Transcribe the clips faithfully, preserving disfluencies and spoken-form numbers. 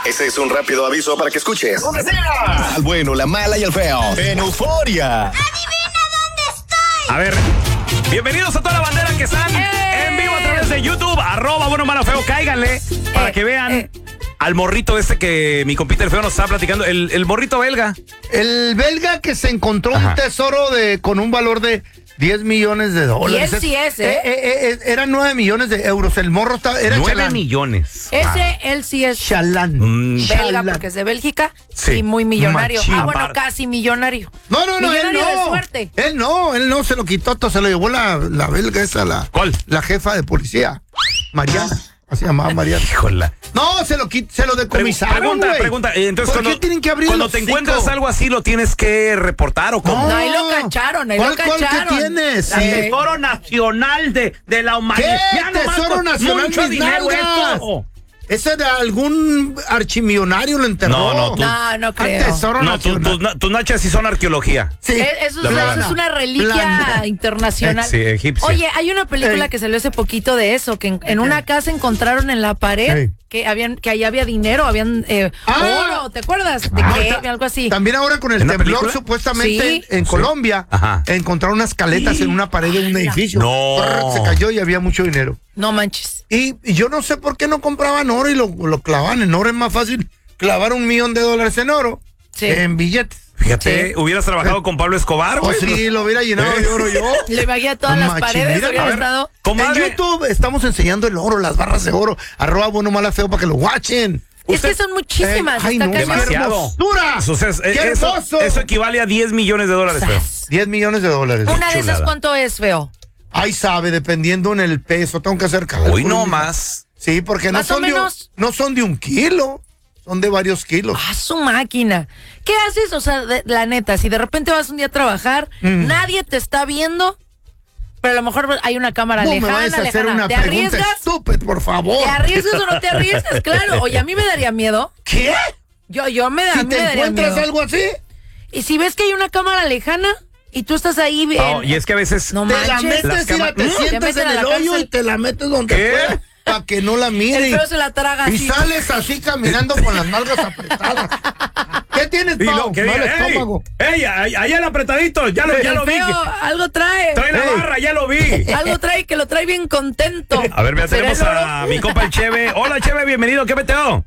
Ese es un rápido aviso para que escuches. ¡Donde sea! Al bueno, la mala y el feo. En Euforia. ¡Adivina dónde estoy! A ver, bienvenidos a toda la bandera que están ¡Eh! en vivo a través de YouTube. Arroba bueno, mala, feo. Cáiganle para Eh, que vean eh. al morrito este que mi compita el feo nos estaba platicando. El, el morrito belga. El belga que se encontró Ajá. un tesoro de con un valor de diez millones de dólares. Y él sí es, ¿eh? Eh, eh, eh, eran nueve millones de euros. El morro estaba, era Nueve chalán. millones. Ese, él sí es Chalán. Mm. belga Chalán. porque es de Bélgica Sí. y muy millonario. Machín. Ah, bueno, Aparte. casi millonario. No, no, no, él Millonario no. de suerte. Él no, él no se lo quitó, todo se lo llevó la, la belga esa, la, ¿Cuál? la jefa de policía. Mariana. Así se llamaba Mariana. Híjola. No, se lo quit, se lo Pre- decomisaron, pregunta, güey. pregunta. eh, Entonces, ¿Por cuando, qué tienen que abrir cuando los te hocico? encuentras algo así, ¿lo tienes que reportar o cómo? No, ahí lo cacharon, ahí ¿Cuál, lo cuál cacharon. que tienes? La Sí. Tesoro Nacional de, de la ¿Qué? Tesoro Nacional, mis nalgas. Ese era algún archimillonario lo enterró. No, no, tú- No, no Al creo. Tesoro No, tu- Nacional. tus na- tus nachas sí son arqueología. Sí. Eh, Eso, La es, verdad. eso es una reliquia Plana. internacional. Sí, egipcia. Oye, hay una película Ey. que salió hace poquito de eso, que en, en una casa encontraron en la pared Ey. que habían que ahí había dinero, habían eh, Ah. oro, ¿te acuerdas? De Ah, que ta- algo así. También ahora con el ¿En una temblor, película? supuestamente Sí. en, en Sí. Colombia, Ajá. encontraron unas caletas en una pared de un edificio. No. Brr, Se cayó y había mucho dinero. No manches. Y, y yo no sé por qué no compraban oro y lo, lo clavaban en oro. Es más fácil clavar un millón de dólares en oro Sí. que en billetes. Fíjate, Sí. hubieras trabajado con Pablo Escobar, O güey. si lo hubiera llenado de oro yo. Le imagino todas las Machín, paredes mira, hubieran a ver. estado. Comadre. En YouTube estamos enseñando el oro, las barras de oro. Arroba bueno, mala, feo para que lo watchen. Es que son muchísimas. Eh, ay, está no, cañón. qué Demasiado. hermosura. O sea, es- ¡Qué eso, hermoso! eso equivale a diez millones de dólares, feo. Sas. diez millones de dólares. Una de esas, chulada. ¿cuánto es, feo? Ahí sabe, dependiendo en el peso, tengo que hacer cálculos. Hoy no más. Sí, porque no Más o son, de un, menos. no son de un kilo, son de varios kilos. Ah, su máquina. ¿Qué haces? O sea, de- la neta, si de repente vas un día a trabajar, Mm. nadie te está viendo, pero a lo mejor hay una cámara No me lejana, vayas a hacer lejana. una ¿Te pregunta arriesgas? estúpida, por favor. ¿Te arriesgas o no te arriesgas? Claro. Oye, a mí me daría miedo. ¿Qué? Yo, yo me, da, a Si mí te me daría encuentras miedo. algo así, Y si ves que hay una cámara lejana y tú estás ahí bien. No, y es que a veces. No te la manches. metes, Las mira, cama- te ¿Mm? Te sientas meten en a el la hoyo cárcel. y te la metes donde ¿Qué? puedas, para que no la El mire. feo se la traga Y así. sales así caminando con las nalgas apretadas. ¿Qué tienes, Y Pau? lo que Mal diga, ey, estómago. ey, ahí ahí el apretadito, ya lo, ya El lo vi. feo algo trae. Trae la Ey. barra, ya lo vi. Algo trae que lo trae bien contento. A ver, mira, ¿Será tenemos el oro? a mi compa el Cheve. Hola, Cheve, bienvenido. ¿Qué meteo?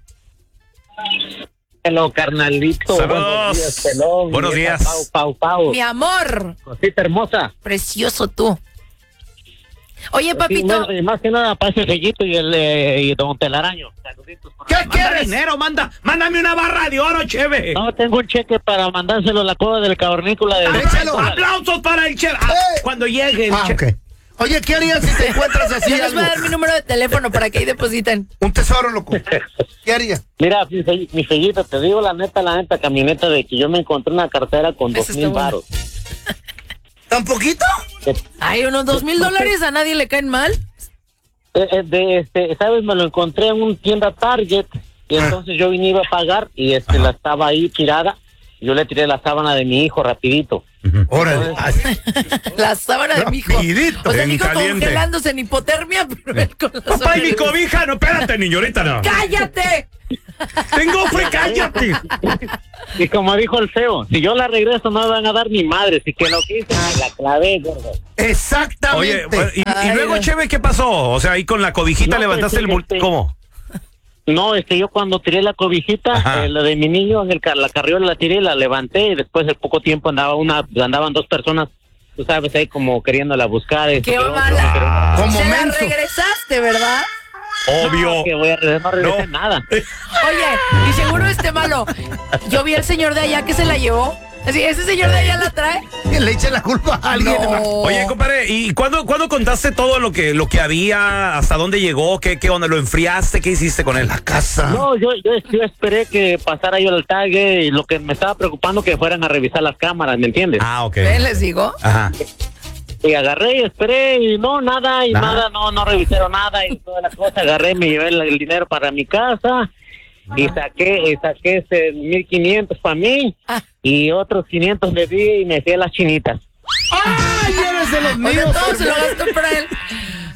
Hello, carnalito. Saludos. Buenos días, pelón. Buenos Vieja días. Pau, pau, pau. Mi amor. Cosita hermosa. Precioso tú. Oye, Sí, papito. bueno, y más que nada para ese sellito y el eh, y don Telaraño. Saluditos por ¿Qué ahí. Manda quieres? dinero, manda, mándame una barra de oro, Cheve. No, tengo un cheque para mandárselo a la cueva del cavernícola de... Échalo. Aplausos para el Cheve. Ah, Ey. cuando llegue el Ah, Cheve. ok. Oye, ¿qué harías si te encuentras así Yo les voy a algo? dar mi número de teléfono para que ahí depositen. Un tesoro, loco. ¿Qué harías? Mira, mi, fe- mi fellito, te digo la neta, la neta, camioneta de que yo me encontré una cartera con Eso dos está mil bueno. varos. ¿Tan poquito? Ay, unos dos mil dólares a nadie le caen mal. Eh, eh, de este, ¿sabes? Me lo encontré en una tienda Target y entonces yo vine iba a pagar y este la estaba ahí tirada. Yo le tiré la sábana de mi hijo rapidito. Órale. La sábana de mi hijo. Rapidito, O sea, en mi hijo caliente. congelándose en hipotermia, pero él con la Papá, sábana y mi de- cobija. No, espérate, niño, ahorita no. ¡Cállate! Tengo fre, cállate. Y como dijo el feo, si yo la regreso no me van a dar ni madre, si que lo quise me la clavé, gordo. Exactamente. Oye, pues, y, y Ay, luego, no. Cheve, ¿qué pasó? O sea, ahí con la cobijita No, levantaste pues, el bul- este- ¿Cómo? No, este, yo cuando tiré la cobijita, Ajá. eh, la de mi niño, en el car- la carriola la tiré, la levanté y después de poco tiempo andaba una, andaban dos personas, tú sabes, ahí como queriéndola buscar. esto, ¡Qué que lo otro, mala! Como Se la menso. regresaste, ¿verdad? Obvio. No, que voy a regresar, no regresé No. nada. Oye, y seguro este malo. Yo vi al señor de allá que se la llevó. Así, ese señor de allá la trae. Que le eche la culpa a alguien. No. Oye, compadre, ¿y cuándo, cuándo contaste todo lo que lo que había? ¿Hasta dónde llegó? ¿Qué, qué onda? ¿Lo enfriaste? ¿Qué hiciste con él? La casa. No, yo, yo, yo esperé que pasara yo el tag y lo que me estaba preocupando que fueran a revisar las cámaras, ¿me entiendes? Ah, ok. ¿Ven? Les digo. Ajá. Y agarré y esperé y no, nada, y Nada. nada, no, no revisaron nada y toda la cosa. Agarré, me llevé el, el dinero para mi casa y saqué, y saqué este mil quinientos para mí Ah. y otros quinientos le di y me fui a las chinitas. ¡Ay, eres de los Oye, míos! todo se lo gastó para él.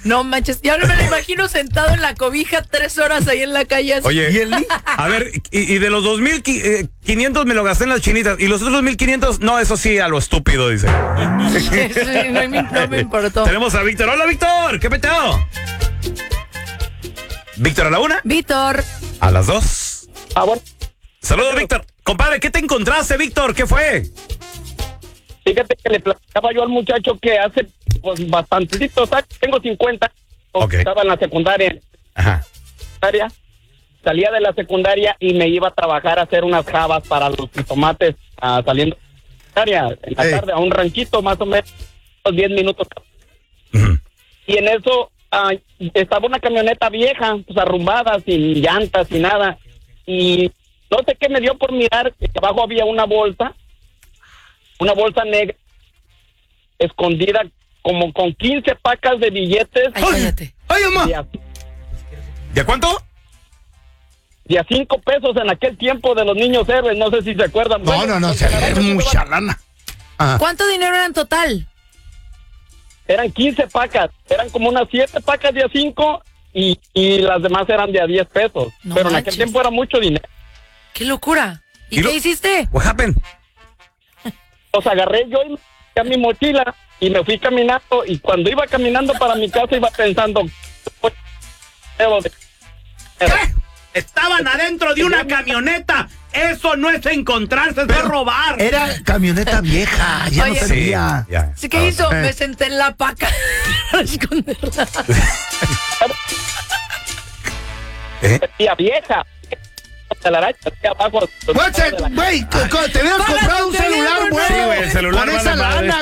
No manches, ya no me lo imagino sentado en la cobija tres horas ahí en la calle. Así. Oye, ¿Y el niño? a ver, y, y de los dos mil quinientos me lo gasté en las chinitas. Y los otros dos mil quinientos, no, eso sí, a lo estúpido, dice. Sí, no, me, no me importó. Tenemos a Víctor. Hola, Víctor. ¿Qué peteo? Víctor a la una. Víctor. A las dos. Ah, bueno. Saludos, Víctor. Compadre, ¿qué te encontraste, Víctor? ¿Qué fue? Fíjate que le platicaba yo al muchacho que hace pues bastantito, ¿sabes? Tengo cincuenta, Ok. estaba en la secundaria, Ajá. secundaria, salía de la secundaria y me iba a trabajar a hacer unas jabas para los tomates ah, saliendo de la secundaria en la Ey. tarde a un ranchito más o menos, unos diez minutos. Ujú. Y en eso ah, estaba una camioneta vieja, pues arrumbada, sin llantas, sin nada, y no sé qué me dio por mirar, que abajo había una bolsa, una bolsa negra, escondida como con quince pacas de billetes. Ay, cállate. ¡Ay, mamá! De a, ¿De cuánto? de a cinco pesos en aquel tiempo de los niños héroes, no sé si se acuerdan. No, Bueno, no, no, los se canadienses es iban- mucha lana. Ajá. ¿Cuánto dinero era en total? Eran quince pacas, eran como unas siete pacas de a cinco y, y las demás eran de a diez pesos. No Pero en manches. aquel tiempo era mucho dinero. ¡Qué locura! ¿Y, ¿Y qué lo- hiciste? What happened? Los agarré yo y me metí a mi mochila y me fui caminando y cuando iba caminando para mi casa iba pensando Estaban adentro de una camioneta. Eso no es encontrarse, es robar. Era camioneta vieja, ya Oye. no servía. ya. ¿Sí, ¿Qué hizo? Eh. Me senté en la paca para esconderla. ¿Eh? tía vieja de la araña, tía abajo. Güey, se- güey, co- co- te hubieras Paga comprado tu un celular, teléfono. güey. Sí, güey, el celular Con vale esa madre. lana,